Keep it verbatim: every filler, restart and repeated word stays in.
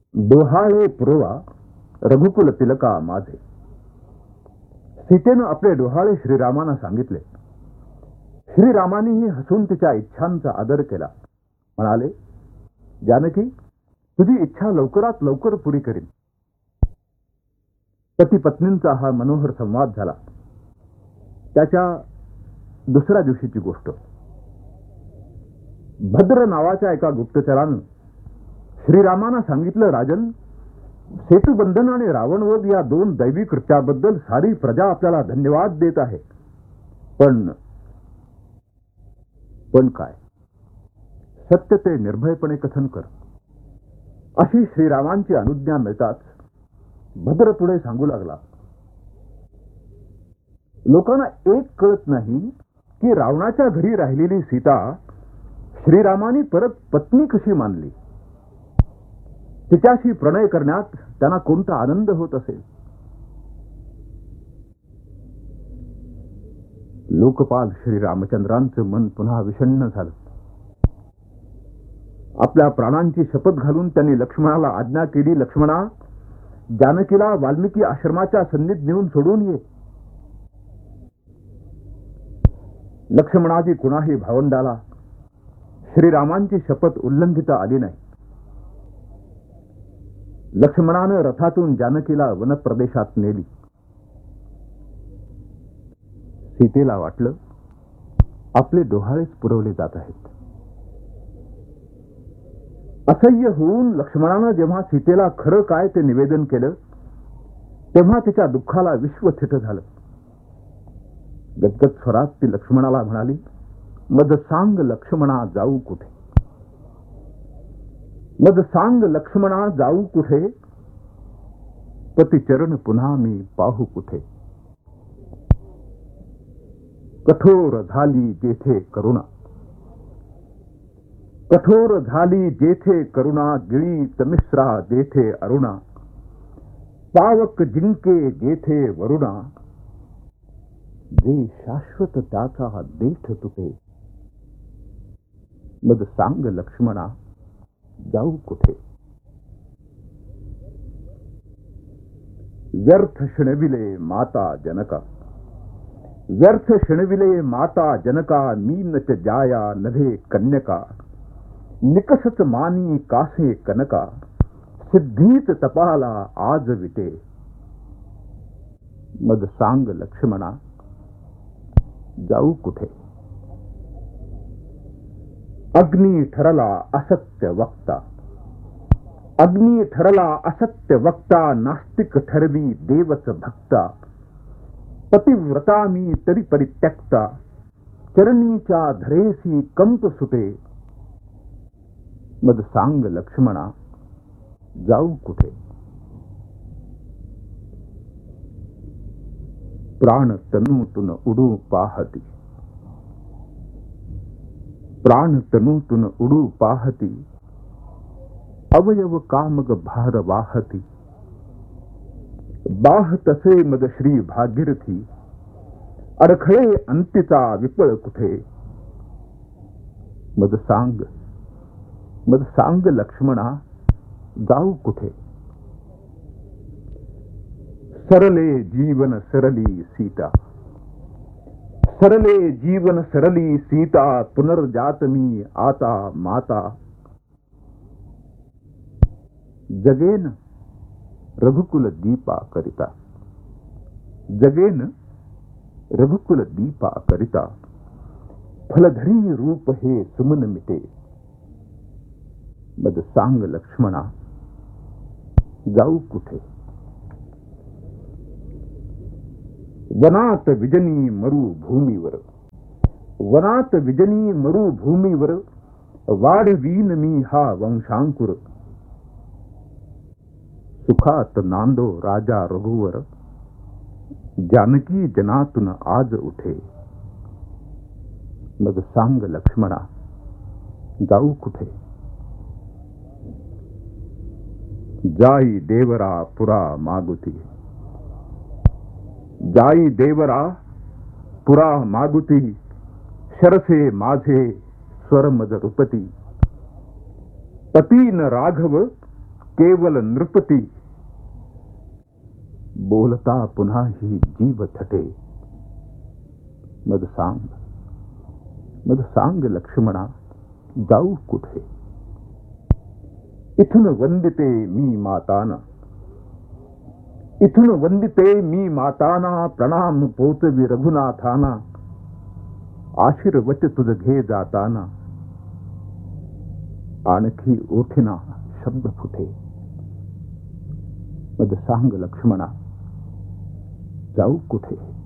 डोहाळे पुरवा रघुकुल तिलका माझे. सीतेनं आपले डोहाळे श्रीरामांना सांगितले. श्रीरामांनीही हसून तिच्या इच्छांचा आदर केला. म्हणाले, जानकी, तुझी इच्छा लवकरात लवकर पुरी करीन. पती पत्नींचा हा मनोहर संवाद झाला. त्याच्या दुसऱ्या दिवशीची गोष्ट. भद्र नावाच्या एका गुप्तचरानं श्रीरामांना सांगितलं, राजन, सेतुबंधन आणि रावणवध या दोन दैवी कृत्याबद्दल सारी प्रजा आपल्याला धन्यवाद देत आहे. पण पण काय? सत्य ते निर्भयपणे कथन कर. अशी श्रीरामांची अनुज्ञा मिळताच भद्र पुढे सांगू लागला. लोकांना एक कळत नाही की रावणाच्या घरी राहिलेली सीता श्रीरामांनी परत पत्नी कशी मानली. तिच्याशी प्रणय करण्यात त्यांना कोणता आनंद होत असेल. लोकपाल श्रीरामचंद्रांचं मन पुन्हा विषण्ण झालं. आपल्या प्राणांची शपथ घालून त्यांनी लक्ष्मणाला आज्ञा केली, लक्ष्मणा, जानकीला वाल्मिकी आश्रमाच्या सन्नीत नेऊन सोडून ये. लक्ष्मणाची कुणाही भावंडाला श्रीरामांची शपथ उल्लंघिता आली नाही. लक्ष्मणानं रथातून जानकीला वनप्रदेशात नेली. सीतेला वाटलं आपले डोहाळेच पुरवले जात आहेत. असह्य होऊन लक्ष्मणानं जेव्हा सीतेला खरं काय ते निवेदन केलं, तेव्हा तिच्या दुःखाला विश्व थिट झालं. गदगद स्वरात ती लक्ष्मणाला म्हणाली, मज सांग लक्ष्मणा जाऊ कुठे. मज सांग लक्ष्मणा जाऊ कुठे, पतिचरण पुन्हा मी पाहू कुठे. कठोर झाली जेथे करुणा, कठोर झाली जेथे करुणा, गिळी तमिश्रा जेथे अरुणा, पावक जिंके जेथे वरुणा, जे शाश्वत त्याचा देठ तुटे. मग सांग लक्ष्मणा जाऊ कुठे. व्यर्थ शिणविले माता जनका, व्यर्थ शिणविले माता जनका, मीनच जाया नभे कन्यका, निकषच मानी कासे कनका, सिद्धीत तपाला आज विटे. मग सांग लक्ष्मणा जाऊ कुठे. अग्नी ठरला असत्य वक्ता, अग्नी ठरला असत्य वक्ता, नास्तिक ठरवी देवच भक्ता, पतिव्रता मी तरी परित्यक्ता, चरणीच्या धरेसी कंप सुटे. मग सांग लक्ष्मणा जाऊ कुठे. प्राण तनूतून उडू पाहती, प्राण तनूतून उडू पाहती, अवयव कामग भार वाहती. बाह तसे मद श्री भागीरथी, अडखळे अंतीचा विपळ कुठे. मद सांग, मद सांग लक्ष्मणा जाऊ कुठे. सरले जीवन सरली सीता, सरले जीवन सरली सीता, पुनर्जात मी आता माता. जगेन रघुकुल दीपा करिता, जगेन रघुकुल दीपा करिता, फलधरी रूप हे सुमन मिटे. मग सांग लक्ष्मणा जाऊ कुठे. वनात विजनी मरू भूमीवर, वनात विजनी मरू भूमीवर, वाढवीन मी हा वंशांकुर. सुखात नांदो राजा रघुवर, जानकी जनातून आज उठे. मग सांग लक्ष्मणा जाऊ कुठे. जाई देवरा पुरा मागुती, जाई देवरा पुरा मागुती, शरसे माझे स्वर मज रूपती. पतीन राघव केवल नृपती बोलता पुन्हा ही जीव थटे. मग सांग मग सांग लक्ष्मणा जाऊ कुठे. इथून वंदिते मी माताना इथून वंदिते मी माताना प्रणाम पोचवी रघुनाथाना. आशीर्वच तुझ घे जाताना आणखी ओठीना शब्द फुटे. मग सांग लक्ष्मणा जाऊ कुठे.